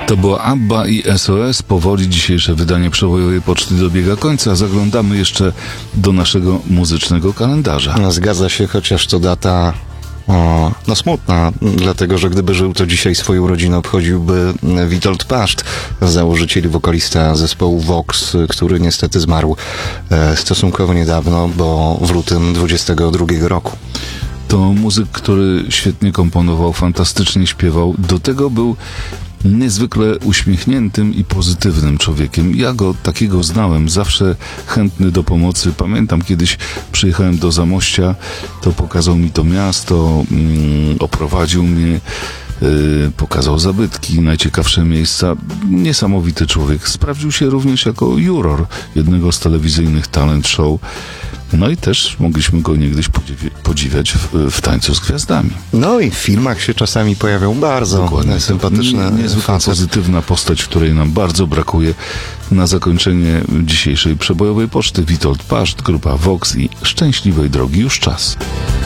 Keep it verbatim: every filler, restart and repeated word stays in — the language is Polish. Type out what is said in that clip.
To było ABBA i S O S. Powoli dzisiejsze wydanie Przebojowej Poczty dobiega końca. Zaglądamy jeszcze do naszego muzycznego kalendarza. No, zgadza się, chociaż to data o, no smutna, dlatego że gdyby żył, to dzisiaj swoją rodzinę obchodziłby Witold Paszt, założyciel i wokalista zespołu Vox, który niestety zmarł e, stosunkowo niedawno, bo w lutym dwudziestego drugiego roku. To muzyk, który świetnie komponował, fantastycznie śpiewał. Do tego był niezwykle uśmiechniętym i pozytywnym człowiekiem. Ja go takiego znałem, zawsze chętny do pomocy. Pamiętam, kiedyś przyjechałem do Zamościa, to pokazał mi to miasto, mm, oprowadził mnie, yy, pokazał zabytki, najciekawsze miejsca. Niesamowity człowiek. Sprawdził się również jako juror jednego z telewizyjnych talent show. No i też mogliśmy go niegdyś podziwi- podziwiać w, w Tańcu z Gwiazdami. No i w filmach się czasami pojawią bardzo Dokładnie, sympatyczne. Niezwykle pozytywna postać, której nam bardzo brakuje. Na zakończenie dzisiejszej Przebojowej Poczty Witold Paszt, grupa Vox i Szczęśliwej Drogi już czas.